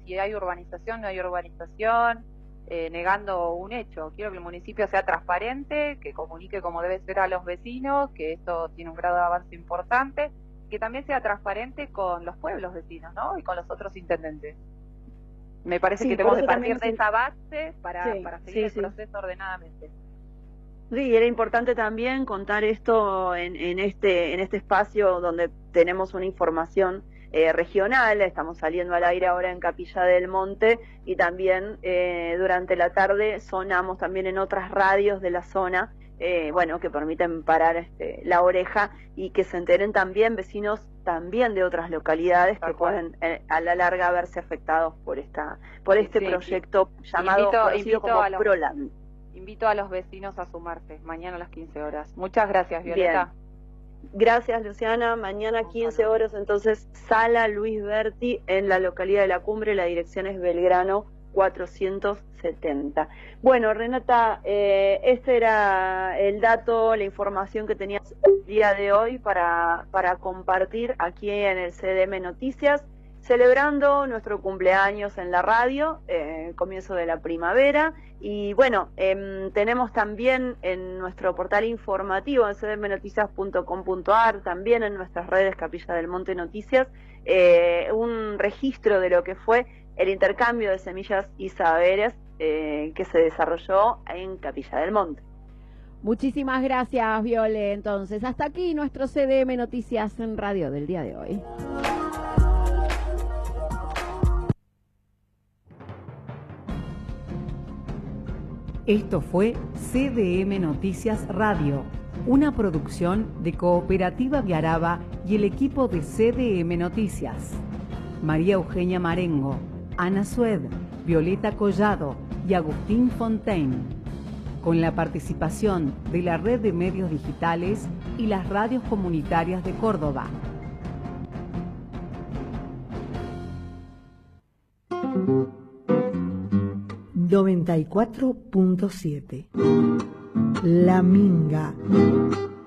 si hay urbanización, no hay urbanización, negando un hecho. Quiero que el municipio sea transparente, que comunique como debe ser a los vecinos, que esto tiene un grado de avance importante, que también sea transparente con los pueblos vecinos, ¿no? Y con los otros intendentes. Me parece que tenemos que partir de esa base para seguir el proceso ordenadamente. Sí, era importante también contar esto en este espacio donde tenemos una información regional. Estamos saliendo al aire ahora en Capilla del Monte y también durante la tarde sonamos también en otras radios de la zona, bueno, que permiten parar la oreja y que se enteren también vecinos también de otras localidades que pueden a la larga verse afectados por este proyecto llamado conocido como ProLand. Invito a los vecinos a sumarse mañana a las 15 horas. Muchas gracias, Violeta. Bien. Gracias, Luciana. Mañana 15 horas, entonces, Sala Luis Berti en la localidad de La Cumbre. La dirección es Belgrano 470. Bueno, Renata, este era el dato, la información que tenías el día de hoy para compartir aquí en el CDM Noticias, celebrando nuestro cumpleaños en la radio, comienzo de la primavera. Y bueno, tenemos también en nuestro portal informativo en cdmnoticias.com.ar, también en nuestras redes Capilla del Monte Noticias, un registro de lo que fue el intercambio de semillas y saberes que se desarrolló en Capilla del Monte. Muchísimas gracias, Viole. Entonces, hasta aquí nuestro CDM Noticias en Radio del día de hoy. Esto fue CDM Noticias Radio, una producción de Cooperativa Viaraba y el equipo de CDM Noticias. María Eugenia Marengo, Ana Sued, Violeta Collado y Agustín Fontaine. Con la participación de la Red de Medios Digitales y las radios comunitarias de Córdoba. ...94.7... La Minga.